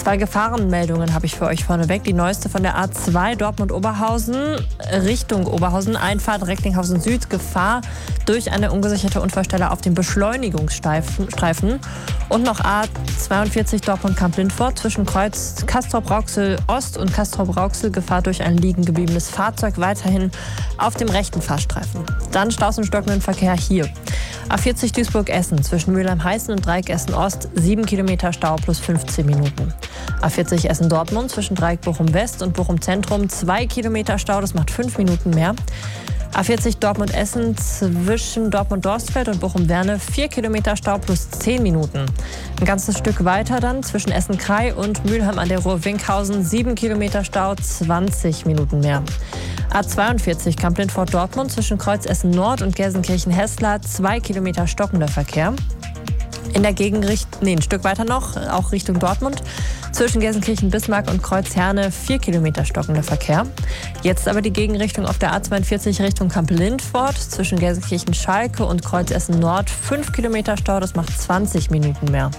2 Gefahrenmeldungen habe ich für euch vorneweg. Die neueste von der A2 Dortmund-Oberhausen Richtung Oberhausen, Einfahrt Recklinghausen Süd, Gefahr durch eine ungesicherte Unfallstelle auf dem Beschleunigungsstreifen. Und noch A42 Dortmund-Kamp-Lindfort zwischen Kreuz Castrop-Rauxel Ost und Castrop-Rauxel, Gefahr durch ein liegen gebliebenes Fahrzeug, weiterhin auf dem rechten Fahrstreifen. Dann Staus und stockenden Verkehr hier. A40 Duisburg-Essen zwischen Mülheim-Heißen und Dreieck Essen-Ost, 7 Kilometer Stau plus 15 Minuten. A40 Essen-Dortmund zwischen Dreieck Bochum-West und Bochum-Zentrum, 2 Kilometer Stau, das macht 5 Minuten mehr. A40 Dortmund-Essen zwischen Dortmund-Dorsfeld und Bochum-Werne, 4 Kilometer Stau plus 10 Minuten. Ein ganzes Stück weiter dann zwischen Essen-Krei und Mülheim an der Ruhr-Winkhausen, 7 Kilometer Stau, 20 Minuten mehr. A42 Kamp-Lindfort-Dortmund zwischen Kreuz Essen-Nord und Gelsenkirchen-Hessler, 2 Kilometer stockender Verkehr. In der Gegenrichtung, ein Stück weiter noch, auch Richtung Dortmund, zwischen Gelsenkirchen-Bismarck und Kreuz-Herne 4 Kilometer stockender Verkehr. Jetzt aber die Gegenrichtung auf der A42 Richtung Kamp-Lindfort, zwischen Gelsenkirchen-Schalke und Kreuz-Essen-Nord 5 Kilometer Stau, das macht 20 Minuten mehr.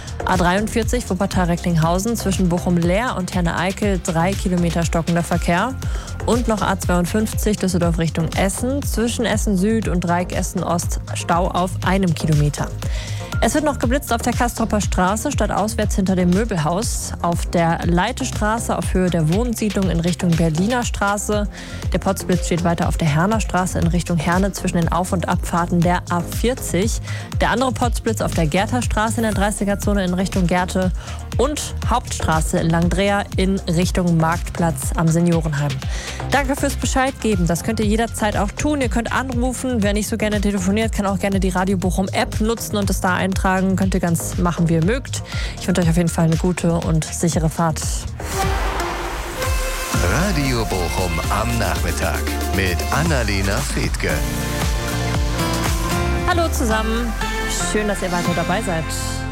A43 Wuppertal-Recklinghausen zwischen Bochum-Leer und Herne-Eickel 3 Kilometer stockender Verkehr. Und noch A52 Düsseldorf Richtung Essen zwischen Essen-Süd und Dreieck Essen-Ost Stau auf 1 Kilometer. Es wird noch geblitzt auf der Kastropper Straße, stadtauswärts hinter dem Möbelhaus, auf der Leitestraße auf Höhe der Wohnsiedlung in Richtung Berliner Straße. Der Potzblitz steht weiter auf der Herner Straße in Richtung Herne zwischen den Auf- und Abfahrten der A40. Der andere Potzblitz auf der Gerther Straße in der 30er-Zone in Richtung Gerte und Hauptstraße in Langdreher in Richtung Marktplatz am Seniorenheim. Danke fürs Bescheid geben. Das könnt ihr jederzeit auch tun. Ihr könnt anrufen. Wer nicht so gerne telefoniert, kann auch gerne die Radio Bochum App nutzen und es da eintragen. Könnt ihr ganz machen, wie ihr mögt. Ich wünsche euch auf jeden Fall eine gute und sichere Fahrt. Radio Bochum am Nachmittag mit Annalena Fethke. Hallo zusammen. Schön, dass ihr weiter dabei seid.